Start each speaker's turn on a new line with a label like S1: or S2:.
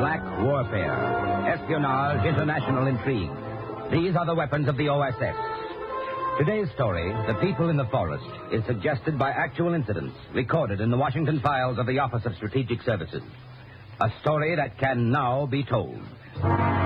S1: black warfare, espionage, international intrigue. These are the weapons of the OSS. Today's story, The People in the Forest, is suggested by actual incidents recorded in the Washington files of the Office of Strategic Services. A story that can now be told.